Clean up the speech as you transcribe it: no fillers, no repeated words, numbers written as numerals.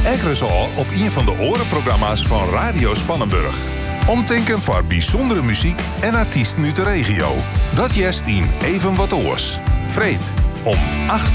Ekkeres al op een van de orenprogramma's van Radio Spannenburg. Omtinken voor bijzondere muziek en artiesten uit de regio. Dat jest in Even wat oors. Vreed om 8